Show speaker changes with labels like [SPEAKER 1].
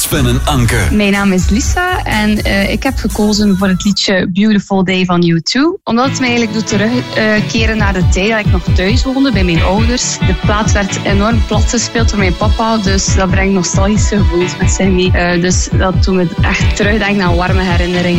[SPEAKER 1] Sven en Anke.
[SPEAKER 2] Mijn naam is Lisa en ik heb gekozen voor het liedje Beautiful Day van U2. Omdat het mij eigenlijk doet terugkeren naar de tijd dat ik nog thuis woonde bij mijn ouders. De plaat werd enorm plat gespeeld door mijn papa, dus dat brengt nostalgische gevoelens met zich mee. Dus dat doet me echt terugdenken aan warme herinneringen.